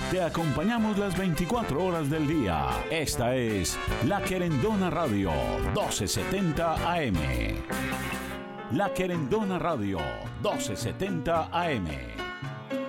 Te acompañamos las 24 horas del día. Esta es La Querendona Radio 1270 AM. La Querendona Radio 1270 AM.